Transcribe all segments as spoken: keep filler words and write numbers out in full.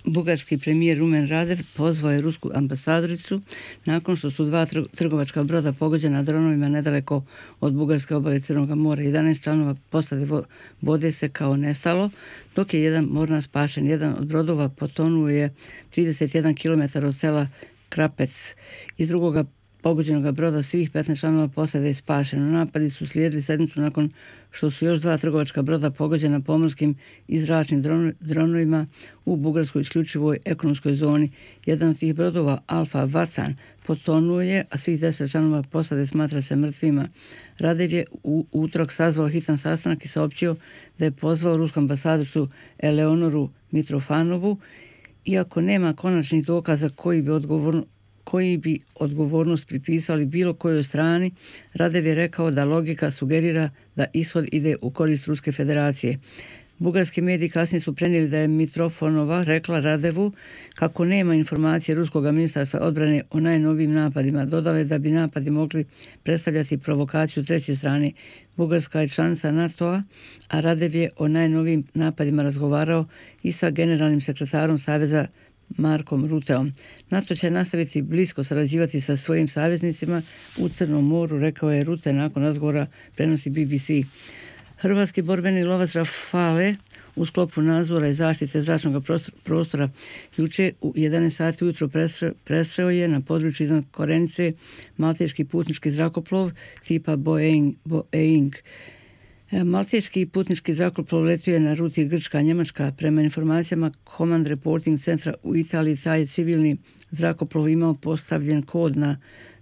Bugarski premijer Rumen Radev pozvao je rusku ambasadoricu nakon što su dva trgovačka broda pogođena dronovima nedaleko od bugarske obale Crnog mora. jedanaest članova posade vode se kao nestalo, dok je jedan mornar spašen. Jedan od brodova potonuo je trideset jedan kilometara od sela Krapec. Iz drugoga pogođenog broda svih petnaest članova posade je spašeno. Napadi su slijedili sedmicu nakon što su još dva trgovačka broda pogođena pomorskim i zračnim dronovima u bugarskoj isključivoj ekonomskoj zoni. Jedan od tih brodova, Alfa Vatan, potonuo je, a svih deset članova posade smatra se mrtvima. Radev je u utorak sazvao hitan sastanak i saopćio da je pozvao rusku ambasadoricu Eleonoru Mitrofanovu, iako nema konačnih dokaza koji bi odgovorno koji bi odgovornost pripisali bilo kojoj strani. Radev je rekao da logika sugerira da ishod ide u korist Ruske federacije. Bugarski mediji kasnije su prenijeli da je Mitrofanova rekla Radevu kako nema informacije Ruskog ministarstva odbrane o najnovijim napadima. Dodale da bi napadi mogli predstavljati provokaciju treće strane. Bugarska je članica NATO-a, a Radev je o najnovijim napadima razgovarao i sa generalnim sekretarom Saveza Markom Ruteom. NATO će nastaviti blisko sarađivati sa svojim saveznicima u Crnom moru, rekao je Rute nakon razgovora, prenosi B B C. Hrvatski borbeni lovac Rafale u sklopu nadzora i zaštite zračnog prostora juče u jedanaest sati ujutro presreo je na području iznad Korenice malteški putnički zrakoplov tipa Boeing. Boeing. Malteški putnički zrakoplov letio je na ruti Grčka-Njemačka. Prema informacijama Command Reporting centra u Italiji, taj civilni zrakoplov imao postavljen kod na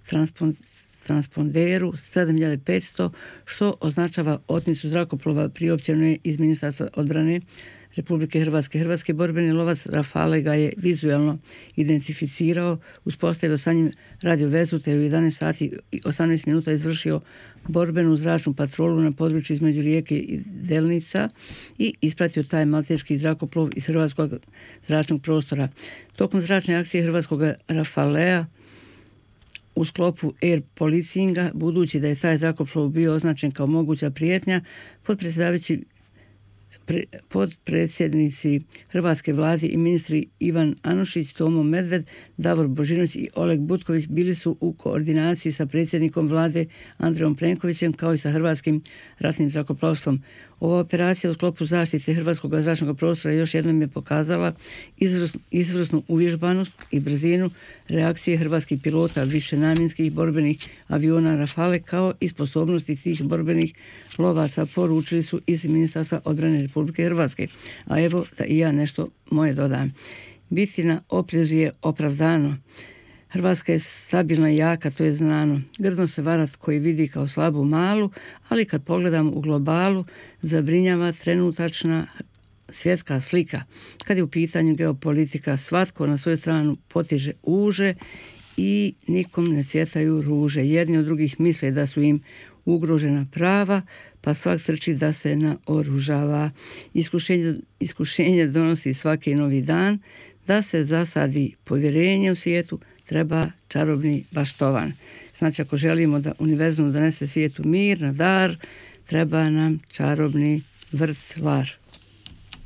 transponderu sedam hiljada petsto, što označava otmicu zrakoplova, priopćeno je iz Ministarstva odbrane Republike Hrvatske. Hrvatski borbeni lovac Rafale ga je vizualno identificirao, uspostavio sa njim radio vezu te u jedanaest sati i osamnaest minuta izvršio borbenu zračnu patrolu na području između Rijeke i Delnica i ispratio taj malteški zrakoplov iz hrvatskog zračnog prostora. Tokom zračne akcije hrvatskog Rafalea u sklopu air policinga, budući da je taj zrakoplov bio označen kao moguća prijetnja, potpredsjedavajući podpredsjednici Hrvatske vlade i ministri Ivan Anušić, Tomo Medved, Davor Božinović i Oleg Butković bili su u koordinaciji sa predsjednikom vlade Andrejom Plenkovićem kao i sa Hrvatskim ratnim zrakoplovstvom. Ova operacija u sklopu zaštite hrvatskog zračnog prostora još jednom je pokazala izvrsnu, izvrsnu uvježbanost i brzinu reakcije hrvatskih pilota višenamjenskih borbenih aviona Rafale kao i sposobnosti tih borbenih lovaca, poručili su iz Ministarstva odbrane Republike Hrvatske. A evo da i ja nešto moje dodam. Biti na oprezu je opravdano. Hrvatska je stabilna i jaka, to je znano. Grdno se varat koji vidi kao slabu malu, ali kad pogledamo u globalu, zabrinjava trenutačna svjetska slika. Kad je u pitanju geopolitika, svatko na svoju stranu potiže uže i nikom ne cvjetaju ruže. Jedni od drugih misle da su im ugrožena prava, pa svak trči da se naoružava. Iskušenje, iskušenje donosi svaki novi dan, da se zasadi povjerenje u svijetu, treba čarobni baštovan. Znači, ako želimo da univerzum donese svijetu mir na dar, treba nam čarobni vrtlar.